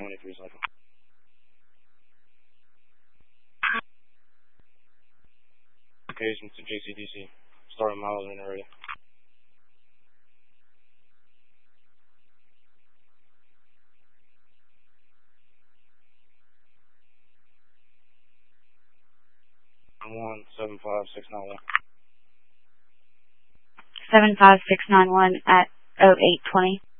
23 cycle. Application to JCDC. Starting miles in area. One 75691. 75691 at 0820.